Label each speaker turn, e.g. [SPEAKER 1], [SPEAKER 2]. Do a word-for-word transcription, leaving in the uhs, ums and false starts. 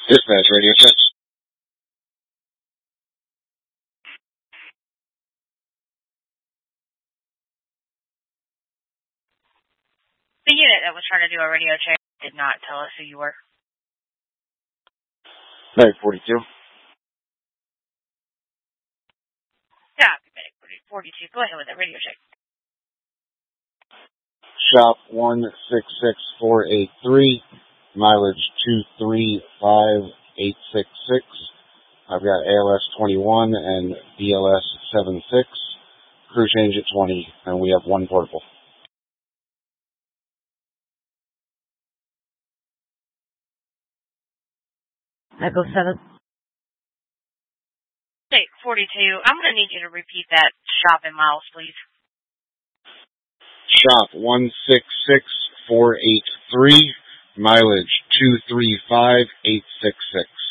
[SPEAKER 1] Dispatch, radio check.
[SPEAKER 2] The unit that was trying to do a radio check did not tell us who you were.
[SPEAKER 1] Medic forty-two.
[SPEAKER 2] Yeah, Medic forty-two. Go ahead with that radio check.
[SPEAKER 1] Shop one six six four eight three. Mileage two three five eight six six. I've got A L S twenty-one and B L S seventy-six. Crew change at twenty, and we have one portable.
[SPEAKER 3] Echo seven.
[SPEAKER 2] State forty-two. I'm going to need you to repeat that shop in miles, please.
[SPEAKER 1] Shop one six six four eight three. Mileage two three five eight six six.